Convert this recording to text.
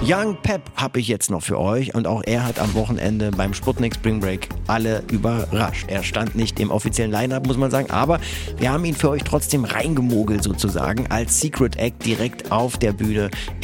Young Pep habe ich jetzt noch für euch und auch er hat am Wochenende beim Sputnik Spring Break alle überrascht. Er stand nicht im offiziellen Line-Up, muss man sagen, aber wir haben ihn für euch trotzdem reingemogelt sozusagen als Secret Act direkt auf der Bühne